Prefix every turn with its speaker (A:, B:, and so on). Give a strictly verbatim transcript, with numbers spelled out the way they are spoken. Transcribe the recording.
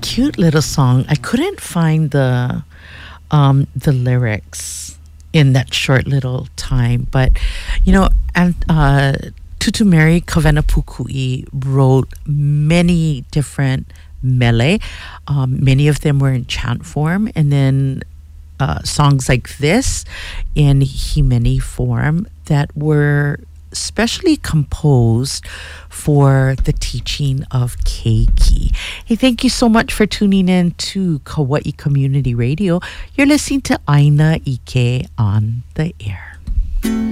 A: cute little song. I couldn't find the um, the lyrics in that short little time, but you know, and uh, Tutu Mary Kavenapukui wrote many different mele. Um, many of them were in chant form, and then uh, songs like this in himeni form that were specially composed for the teaching of Keiki. Hey, thank you so much for tuning in to Kauai Community Radio. You're listening to Aina Ike on the air.